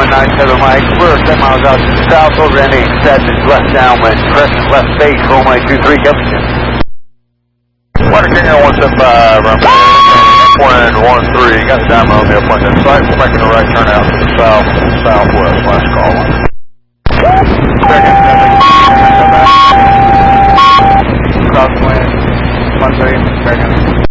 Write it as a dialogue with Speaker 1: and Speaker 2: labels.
Speaker 1: 97 Mike, we're 10 miles out to the south over N8 Sessions, left downwind, crescent left base, runway 23, Covington.
Speaker 2: Water King Air 175, runway 13, got the dynamo on the upwind in sight, we're making a right turn out to the south and southwest, last call.
Speaker 1: Crosswind, 13, second.